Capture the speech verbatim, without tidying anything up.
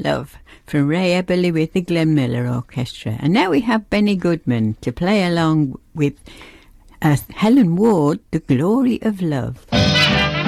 Love from Ray Eberly with the Glenn Miller Orchestra. And now we have Benny Goodman to play along with uh, Helen Ward, The Glory of Love.